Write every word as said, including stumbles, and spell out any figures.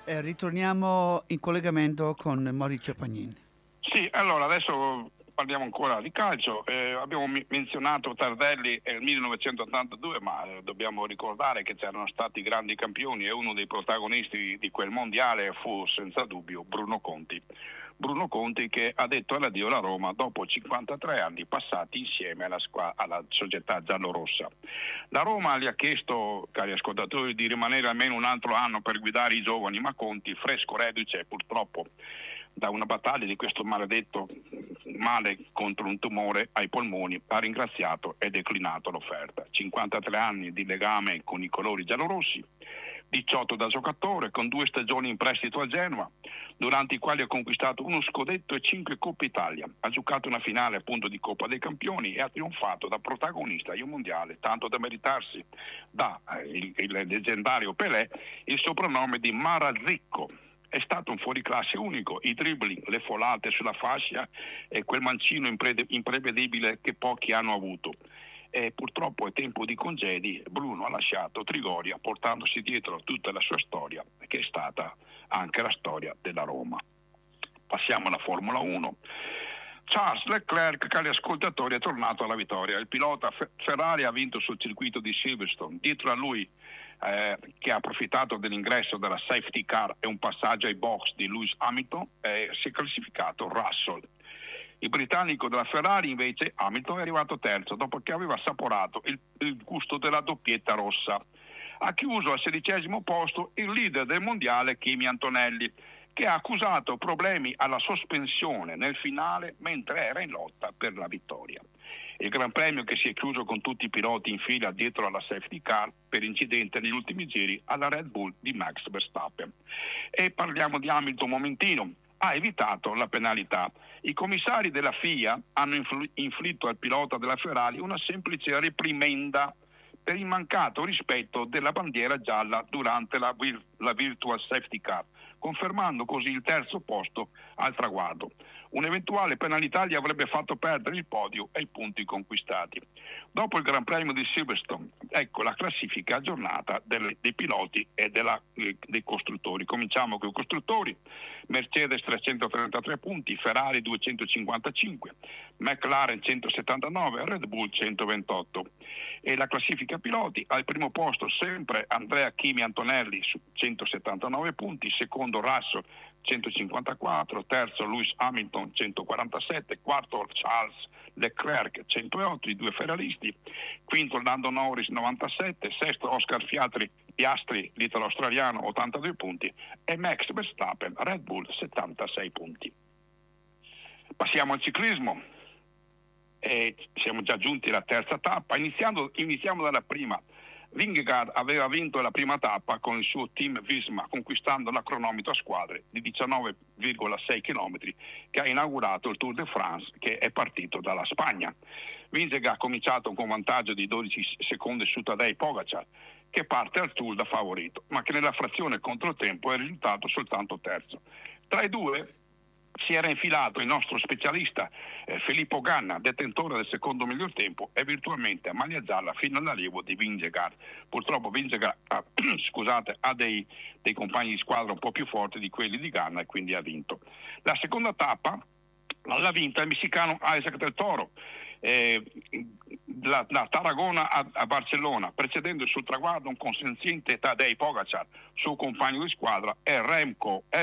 Eh, ritorniamo in collegamento con Maurizio Pagnin. Sì, allora adesso parliamo ancora di calcio. Eh, abbiamo mi- menzionato Tardelli e il millenovecentottantadue, ma eh, dobbiamo ricordare che c'erano stati grandi campioni e uno dei protagonisti di quel mondiale fu senza dubbio Bruno Conti. Bruno Conti che ha detto l'addio alla Roma dopo cinquantatré anni passati insieme alla, squa- alla società giallorossa. La Roma gli ha chiesto, cari ascoltatori, di rimanere almeno un altro anno per guidare i giovani, ma Conti, fresco reduce purtroppo da una battaglia di questo maledetto male contro un tumore ai polmoni, ha ringraziato e declinato l'offerta. cinquantatré anni di legame con i colori giallorossi, diciotto da giocatore, con due stagioni in prestito a Genova, durante i quali ha conquistato uno scudetto e cinque Coppe Italia. Ha giocato una finale appunto di Coppa dei Campioni e ha trionfato da protagonista in un mondiale, tanto da meritarsi da eh, il, il leggendario Pelé il soprannome di Marazicco. È stato un fuoriclasse unico, i dribbling, le folate sulla fascia e quel mancino impre- imprevedibile che pochi hanno avuto. E purtroppo è tempo di congedi, Bruno ha lasciato Trigoria portandosi dietro tutta la sua storia, che è stata anche la storia della Roma. Passiamo alla Formula uno. Charles Leclerc, cari ascoltatori, è tornato alla vittoria. Il pilota Ferrari ha vinto sul circuito di Silverstone. Dietro a lui, eh, che ha approfittato dell'ingresso della safety car e un passaggio ai box di Lewis Hamilton, eh, si è classificato Russell. Il britannico della Ferrari invece, Hamilton, è arrivato terzo dopo che aveva assaporato il, il gusto della doppietta rossa. Ha chiuso al sedicesimo posto il leader del mondiale Kimi Antonelli, che ha accusato problemi alla sospensione nel finale mentre era in lotta per la vittoria. Il Gran Premio che si è chiuso con tutti i piloti in fila dietro alla safety car per incidente negli ultimi giri alla Red Bull di Max Verstappen. E parliamo di Hamilton un momentino. Ha evitato la penalità. I commissari della F I A hanno influ- inflitto al pilota della Ferrari una semplice reprimenda per il mancato rispetto della bandiera gialla durante la, vir- la virtual safety car, confermando così il terzo posto al traguardo. Un'eventuale penalità gli avrebbe fatto perdere il podio e i punti conquistati. Dopo il Gran Premio di Silverstone, ecco la classifica aggiornata delle, dei piloti e della, eh, dei costruttori. Cominciamo con i costruttori. Mercedes trecentotrentatré punti, Ferrari duecentocinquantacinque, McLaren centosettantanove, Red Bull centoventotto. E la classifica piloti, al primo posto sempre Andrea Kimi Antonelli su centosettantanove punti, secondo Russell centocinquantaquattro, terzo Lewis Hamilton centoquarantasette, quarto Charles Leclerc centootto, i due ferraristi, quinto Lando Norris novantasette, sesto Oscar Fiatri Piastri, l'italo-australiano, ottantadue punti, e Max Verstappen, Red Bull, settantasei punti. Passiamo al ciclismo. E siamo già giunti alla terza tappa. Iniziando, iniziamo dalla prima. Vingegaard aveva vinto la prima tappa con il suo team Visma, conquistando la cronometro a squadre di diciannove virgola sei chilometri che ha inaugurato il Tour de France, che è partito dalla Spagna. Vingegaard ha cominciato con vantaggio di dodici secondi su Tadej Pogacar, che parte al Tour da favorito, ma che nella frazione controtempo è risultato soltanto terzo. Tra i due si era infilato il nostro specialista eh, Filippo Ganna, detentore del secondo miglior tempo e virtualmente a maglia gialla fino all'allievo di Vingegaard. Purtroppo Vingegaard ha, scusate, ha dei, dei compagni di squadra un po' più forti di quelli di Ganna e quindi ha vinto. La seconda tappa l'ha vinta il messicano Isaac del Toro, eh, la, la Tarragona a, a Barcellona, precedendo sul traguardo un consenziente Tadej Pogacar, suo compagno di squadra, e Remco